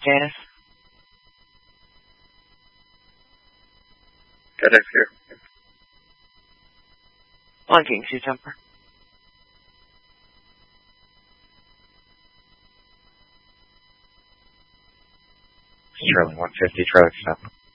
Janice. FedEx here. On Kingsley Jumper. Sterling 150, trailer stop.